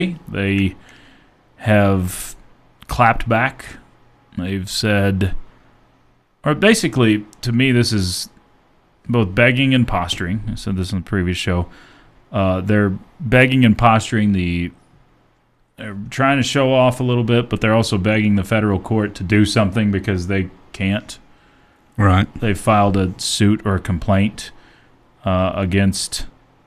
They have clapped back. They've said, or basically, to me, this is both begging and posturing. I said this in the previous show. They're begging and posturing. They're trying to show off a little bit, but they're also begging the federal court to do something because they can't. Right. They filed a suit or a complaint against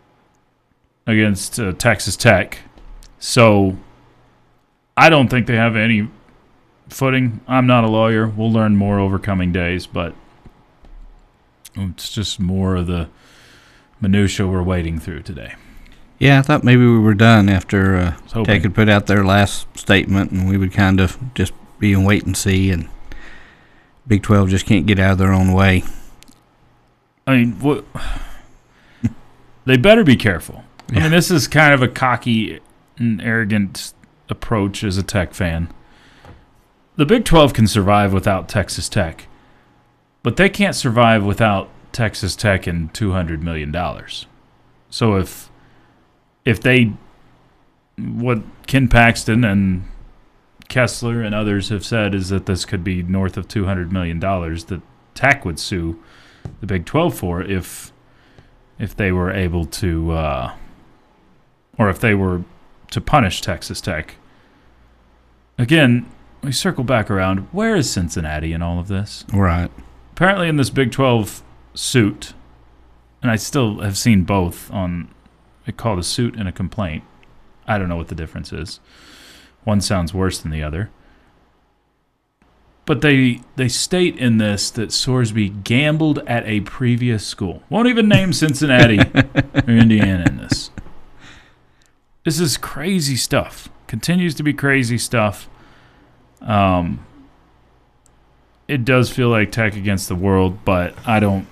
Texas Tech. So I don't think they have any footing. I'm not a lawyer. We'll learn more over coming days, but it's just more of the minutia we're wading through today. Yeah, I thought maybe we were done after hoping. Tech had put out their last statement, and we would kind of just be in wait and see, and Big 12 just can't get out of their own way. I mean, they better be careful. Yeah. I mean, this is kind of a cocky and arrogant approach as a Tech fan. The Big 12 can survive without Texas Tech, but they can't survive without Texas Tech and $200 million. So if they, what Ken Paxton and Kessler and others have said is that this could be north of $200 million that Tech would sue the Big 12 for if they were able to, or if they were to punish Texas Tech. Again, we circle back around. Where is Cincinnati in all of this? Right. Apparently in this Big 12 suit, and I still have seen both on, they call it a suit and a complaint. I don't know what the difference is. One sounds worse than the other. But they state in this that Sorsby gambled at a previous school. Won't even name Cincinnati or Indiana in this. This is crazy stuff. Continues to be crazy stuff. It does feel like Tech against the world, but I don't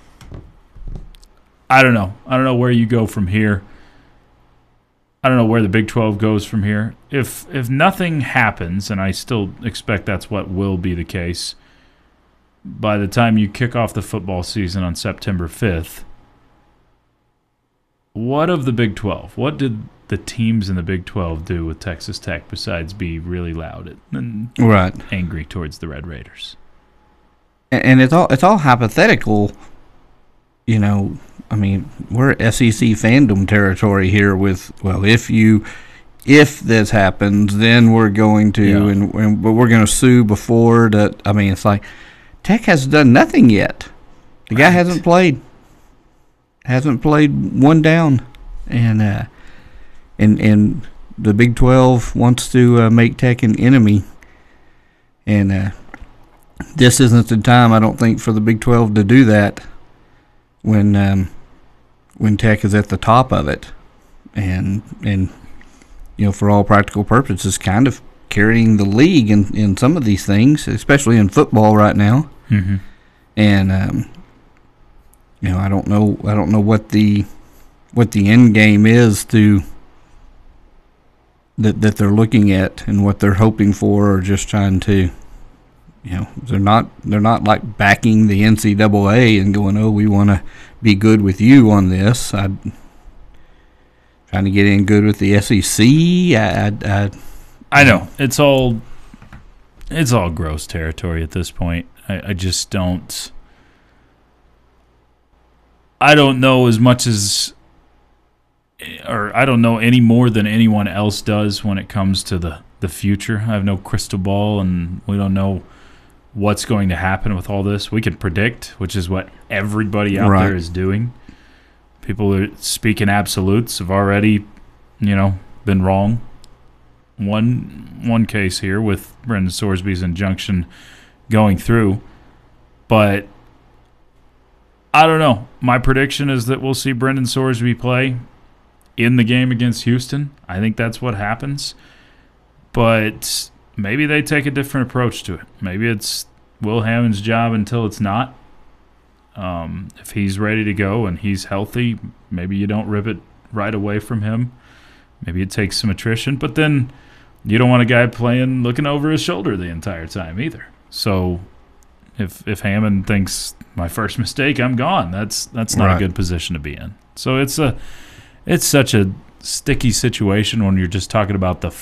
know. I don't know where you go from here. I don't know where the Big 12 goes from here. If nothing happens, and I still expect that's what will be the case, by the time you kick off the football season on September 5th, what of the Big 12? What did the teams in the Big 12 do with Texas Tech besides be really loud and angry towards the Red Raiders? And it's all hypothetical, you know. I mean, we're SEC fandom territory here with, well, if this happens, then we're going to, but we're going to sue before that. I mean, it's like Tech has done nothing yet. The guy hasn't played one down, and the Big 12 wants to make Tech an enemy, and this isn't the time, I don't think, for the Big 12 to do that when Tech is at the top of it, and you know, for all practical purposes, kind of carrying the league in some of these things, especially in football right now. Mm-hmm. And you know, I don't know what the end game is to that they're looking at and what they're hoping for, or just trying to. You know, they're not like backing the NCAA and going, oh, we want to be good with you on this. Trying to get in good with the SEC. I know it's all gross territory at this point. I just don't. I don't know as much as, or I don't know any more than anyone else does when it comes to the future. I have no crystal ball, and we don't know what's going to happen with all this. We can predict, which is what everybody out there is doing. People are speaking absolutes have already, been wrong. One case here with Brendan Sorsby's injunction going through, but I don't know. My prediction is that we'll see Brendan Sorsby play in the game against Houston. I think that's what happens, but maybe they take a different approach to it. Maybe it's Will Hammond's job until it's not. If he's ready to go and he's healthy, maybe you don't rip it right away from him. Maybe it takes some attrition, but then you don't want a guy playing looking over his shoulder the entire time either. So if Hammond thinks my first mistake, I'm gone, that's not a good position to be in. So it's such a sticky situation when you're just talking about the